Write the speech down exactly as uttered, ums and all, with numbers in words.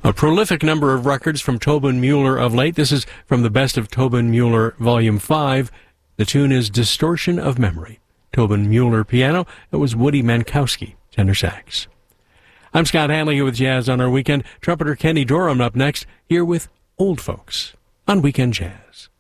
A prolific number of records from Tobin Mueller of late. This is from the Best of Tobin Mueller Volume five. The tune is Distortion of Memory. Tobin Mueller piano. It was Woody Mankowski, tenor sax. I'm Scott Hanley here with Jazz on Our Weekend. Trumpeter Kenny Dorham up next, here with Old Folks on Weekend Jazz.